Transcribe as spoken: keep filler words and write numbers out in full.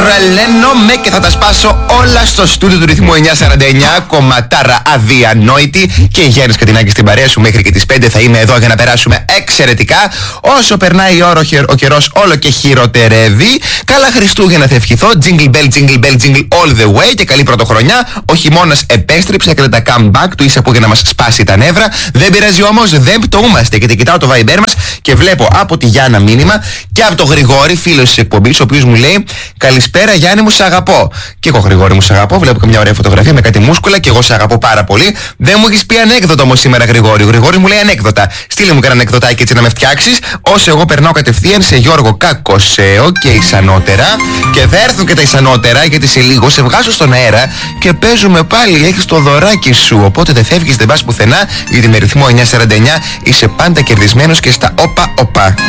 Τρελαίνομαι και θα τα σπάσω όλα στο στούντιο του ρυθμού εννιακόσια σαράντα εννιά. Κομματάρα αδιανόητη. Και η Γιάννης Κατινάκη στην παρέα σου μέχρι και τις πέντε θα είμαι εδώ για να περάσουμε εξαιρετικά. Όσο περνάει η ώρα, ο καιρός όλο και χειροτερεύει. Καλά Χριστούγεννα θα ευχηθώ. Jingle bell, jingle bell, jingle all the way. Και καλή πρωτοχρονιά. Ο χειμώνας επέστρεψε, έκανε τα comeback του. Είσαι από για να μας σπάσει τα νεύρα. Δεν πειράζει όμως, δεν πτωούμαστε. Γιατί κοιτάω το Viber μας και βλέπω από τη Γιάννα μήνυμα και από τον Γρηγόρη, φίλος της εκπομπής, ο οποίος μου λέει: καλησπέρα Γιάννη μου, σ' αγαπώ. Και εγώ Γρηγόρη μου, σ' αγαπώ. Βλέπω και μια ωραία φωτογραφία με κάτι μούσκουλα και εγώ σ' αγαπώ πάρα πολύ. Δεν μου έχεις πει ανέκδοτο όμως σήμερα, Γρηγόρη. Ο Γρηγόρη μου λέει ανέκδοτα. Στείλε μου κανένα ανεκδοτάκι έτσι να με φτιάξεις. Όσο εγώ περνάω κατευθείαν σε Γιώργο Κακοσέο και Ισανότερα. Και θα έρθουν και τα Ισανότερα γιατί σε λίγο σε βγάζω στον αέρα και παίζουμε πάλι. Έχεις το δωράκι σου. Οπότε δεν φεύγεις, δεν πας πουθενά. Γιατί με ρυθμό εννιακόσια σαράντα εννιά είσαι πάντα κερδισμένος και στα όπα όπα.